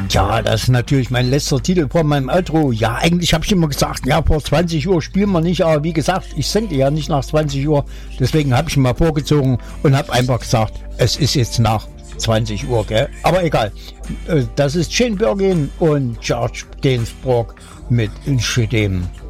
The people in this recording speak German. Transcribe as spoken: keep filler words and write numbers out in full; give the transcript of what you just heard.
Ja, das ist natürlich mein letzter Titel vor meinem Outro. Ja, eigentlich habe ich immer gesagt, ja, vor zwanzig Uhr spielen wir nicht, aber wie gesagt, ich sende ja nicht nach zwanzig Uhr, deswegen habe ich ihn mal vorgezogen und habe einfach gesagt, es ist jetzt nach zwanzig Uhr, gell? Aber egal. Das ist Shane Birkin und George Gainsbourg mit Shedem.